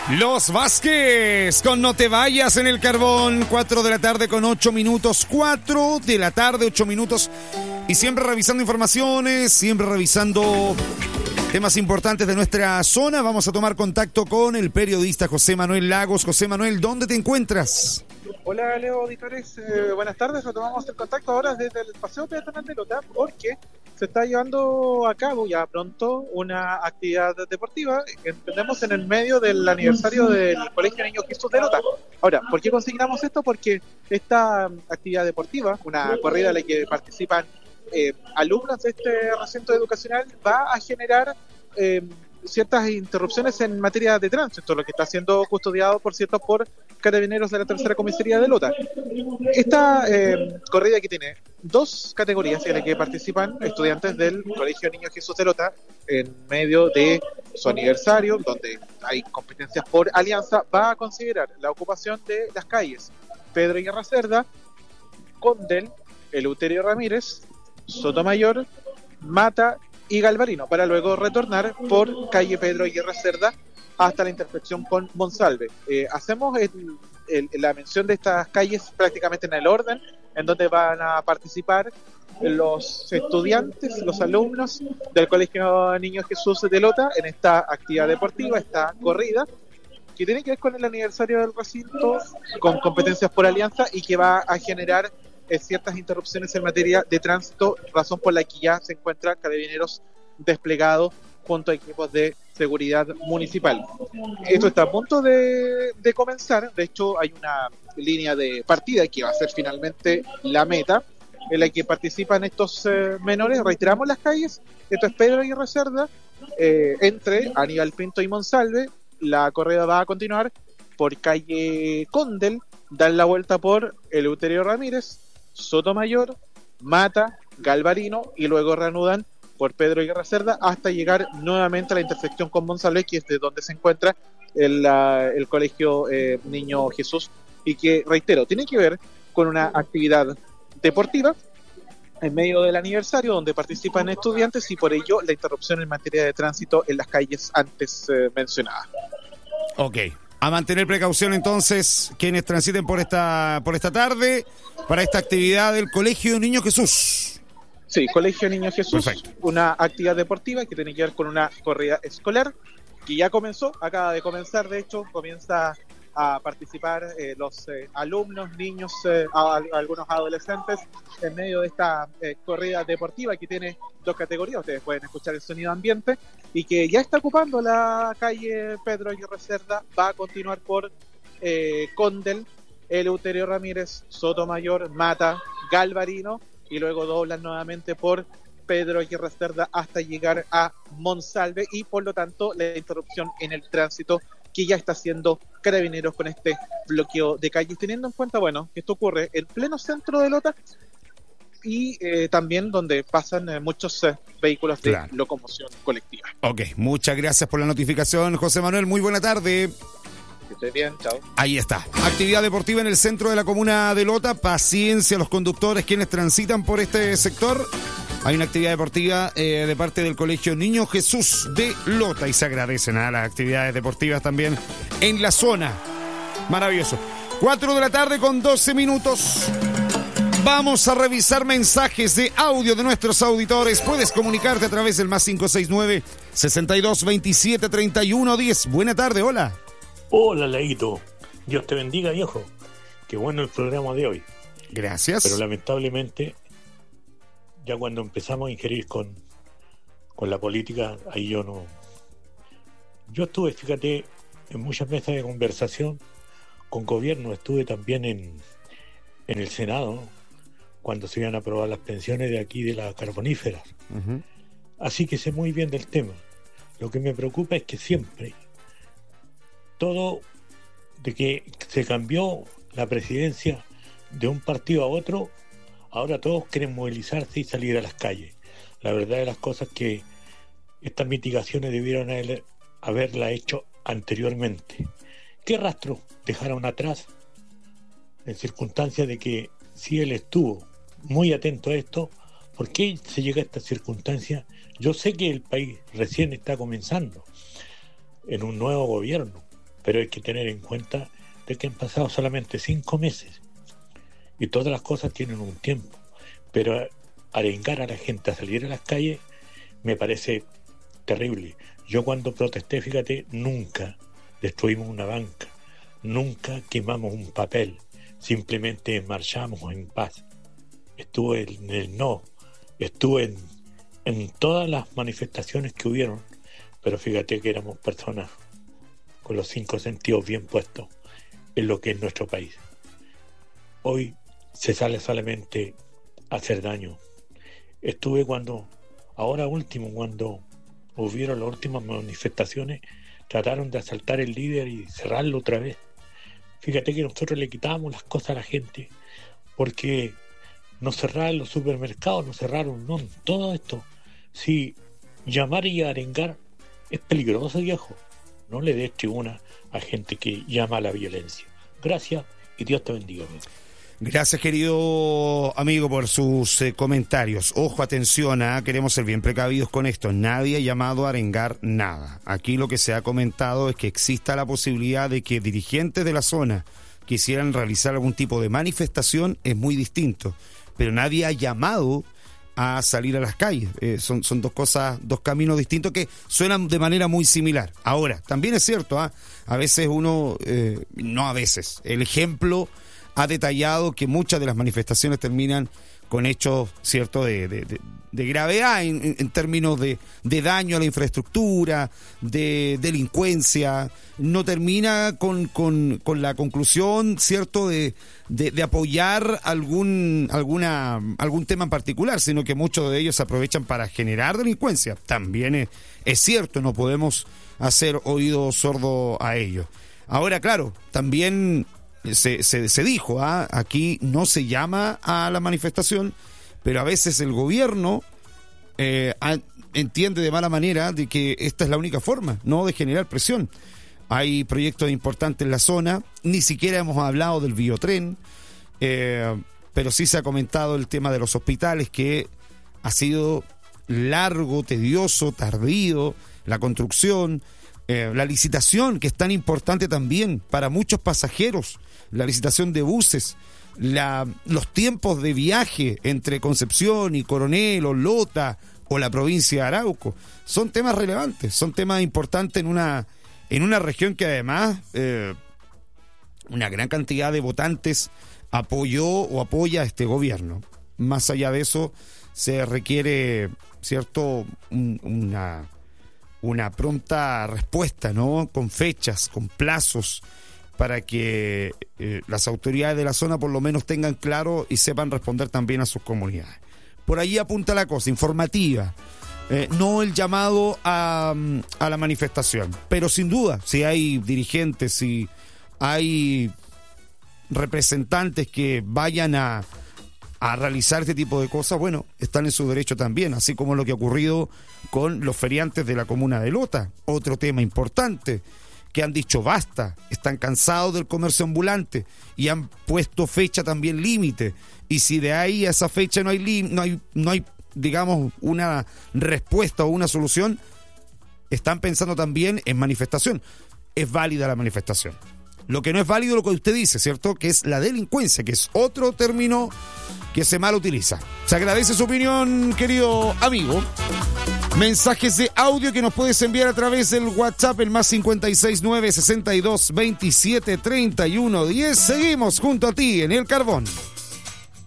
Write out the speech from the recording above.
Los Vázquez con No Te Vayas en el Carbón. 4 de la tarde con 8 minutos. 4 de la tarde, 8 minutos. Y siempre revisando informaciones, siempre revisando temas importantes de nuestra zona. Vamos a tomar contacto con el periodista José Manuel Lagos. José Manuel, ¿dónde te encuentras? Hola, Leo, auditores. Buenas tardes. Retomamos el contacto ahora desde el Paseo Peatonal de Lota porque se está llevando a cabo ya pronto una actividad deportiva, entendemos, en el medio del aniversario del Colegio Niño Jesús de Lota. Ahora, ¿por qué consignamos esto? Porque esta actividad deportiva, una corrida en la que participan alumnos de este recinto educacional, va a generar ciertas interrupciones en materia de tránsito, lo que está siendo custodiado, por cierto, por carabineros de la tercera comisaría de Lota. Esta corrida, que tiene dos categorías en las que participan estudiantes del Colegio Niño Jesús de Lota en medio de su aniversario, donde hay competencias por alianza, va a considerar la ocupación de las calles Pedro Guerra Cerda, Condel, Eleuterio Ramírez, Sotomayor, Mata y Galvarino, para luego retornar por calle Pedro Guerra Cerda hasta la intersección con Monsalve. Hacemos la mención de estas calles prácticamente en el orden en donde van a participar los estudiantes, los alumnos del Colegio Niño Jesús de Lota en esta actividad deportiva, esta corrida, que tiene que ver con el aniversario del recinto, con competencias por alianza y que va a generar ciertas interrupciones en materia de tránsito, razón por la que ya se encuentra Carabineros desplegado junto a equipos de seguridad municipal. Esto está a punto de comenzar. De hecho, hay una línea de partida que va a ser finalmente la meta, en la que participan estos menores. Reiteramos las calles. Esto es Pedro Aguirre Cerda, entre Aníbal Pinto y Monsalve. La corrida va a continuar por calle Condel, dan la vuelta por Eleuterio Ramírez, Sotomayor, Mata, Galvarino y luego reanudan por Pedro Guerra Cerda hasta llegar nuevamente a la intersección con Monsalve, que es de donde se encuentra el Colegio Niño Jesús, y que, reitero, tiene que ver con una actividad deportiva en medio del aniversario donde participan estudiantes y por ello la interrupción en materia de tránsito en las calles antes mencionadas. Ok. A mantener precaución entonces quienes transiten por esta tarde para esta actividad del Colegio Niño Jesús. Sí, Colegio Niño Jesús. Perfecto. Una actividad deportiva que tiene que ver con una corrida escolar que ya comenzó, acaba de comenzar, de hecho, comienza a participar los alumnos, niños, algunos adolescentes en medio de esta corrida deportiva que tiene dos categorías. Ustedes pueden escuchar el sonido ambiente y que ya está ocupando la calle Pedro Aguirre Cerda. Va a continuar por Condel, Eleuterio Ramírez, Sotomayor, Mata, Galvarino y luego doblan nuevamente por Pedro Aguirre Cerda hasta llegar a Monsalve, y por lo tanto la interrupción en el tránsito que ya está haciendo Carabineros con este bloqueo de calles, teniendo en cuenta, bueno, que esto ocurre en pleno centro de Lota y también donde pasan muchos vehículos de locomoción colectiva. Ok, muchas gracias por la notificación, José Manuel, muy buena tarde. Que esté bien, chao. Ahí está, actividad deportiva en el centro de la comuna de Lota. Paciencia a los conductores quienes transitan por este sector. Hay una actividad deportiva de parte del Colegio Niño Jesús de Lota y se agradecen a las actividades deportivas también en la zona. Maravilloso. 4 de la tarde con 12 minutos. Vamos a revisar mensajes de audio de nuestros auditores. Puedes comunicarte a través del más 569-6227-3110. Buena tarde, hola. Hola, Leito. Dios te bendiga, viejo. Qué bueno el programa de hoy. Gracias. Pero lamentablemente, ya cuando empezamos a ingerir con la política, ahí yo no... Yo estuve, fíjate, en muchas mesas de conversación con gobierno. Estuve también en el Senado, ¿no?, cuando se iban a aprobar las pensiones de aquí de las carboníferas. Uh-huh. Así que sé muy bien del tema. Lo que me preocupa es que siempre, todo de que se cambió la presidencia de un partido a otro, ahora todos quieren movilizarse y salir a las calles. La verdad de las cosas es que estas mitigaciones debieron haberla hecho anteriormente. ¿Qué rastro dejaron atrás en circunstancias de que si él estuvo muy atento a esto, por qué se llega a esta circunstancia? Yo sé que el país recién está comenzando en un nuevo gobierno, pero hay que tener en cuenta de que han pasado solamente 5 meses y todas las cosas tienen un tiempo, pero arengar a la gente a salir a las calles me parece terrible. Yo cuando protesté, fíjate, nunca destruimos una banca, nunca quemamos un papel, simplemente marchamos en paz. Estuve en el no, estuve en todas las manifestaciones que hubieron, pero fíjate que éramos personas con los 5 sentidos bien puestos en lo que es nuestro país. Hoy se sale solamente a hacer daño. Estuve cuando hubieron las últimas manifestaciones, trataron de asaltar el líder y cerrarlo otra vez. Fíjate que nosotros le quitábamos las cosas a la gente porque nos cerraron los supermercados, nos cerraron, no, todo esto. Si llamar y arengar es peligroso, viejo, no le des tribuna a gente que llama a la violencia. Gracias y Dios te bendiga, amigo. Gracias, querido amigo, por sus comentarios. Ojo, atención, queremos ser bien precavidos con esto. Nadie ha llamado a arengar nada. Aquí lo que se ha comentado es que exista la posibilidad de que dirigentes de la zona quisieran realizar algún tipo de manifestación, es muy distinto. Pero nadie ha llamado a salir a las calles. Son dos cosas, dos caminos distintos que suenan de manera muy similar. Ahora, también es cierto, a veces uno, no a veces, el ejemplo ha detallado que muchas de las manifestaciones terminan con hechos, cierto, de gravedad en términos de daño a la infraestructura, de delincuencia. No termina con la conclusión, cierto, de apoyar algún tema en particular, sino que muchos de ellos se aprovechan para generar delincuencia. También es cierto, no podemos hacer oído sordo a ello. Ahora, claro, también se dijo, aquí no se llama a la manifestación, pero a veces el gobierno entiende de mala manera de que esta es la única forma, no de generar presión. Hay proyectos importantes en la zona, ni siquiera hemos hablado del biotren, pero sí se ha comentado el tema de los hospitales, que ha sido largo, tedioso, tardío, la construcción, la licitación, que es tan importante también para muchos pasajeros, la licitación de buses, los tiempos de viaje entre Concepción y Coronel o Lota o la provincia de Arauco, son temas relevantes, son temas importantes en una región que además una gran cantidad de votantes apoyó o apoya a este gobierno. Más allá de eso, se requiere, cierto, una pronta respuesta, ¿no? Con fechas, con plazos, para que las autoridades de la zona por lo menos tengan claro y sepan responder también a sus comunidades. Por ahí apunta la cosa, informativa, no el llamado a la manifestación, pero sin duda, si hay dirigentes, si hay representantes que vayan a realizar este tipo de cosas, bueno, están en su derecho también, así como lo que ha ocurrido con los feriantes de la comuna de Lota, otro tema importante, que han dicho basta, están cansados del comercio ambulante y han puesto fecha también límite, y si de ahí a esa fecha no hay digamos una respuesta o una solución, están pensando también en manifestación. Es válida la manifestación. Lo que no es válido lo que usted dice, ¿cierto? Que es la delincuencia, que es otro término que se mal utiliza. Se agradece su opinión, querido amigo. Mensajes de audio que nos puedes enviar a través del WhatsApp, el más 569 62 27 31 10. Seguimos junto a ti en El Carbón.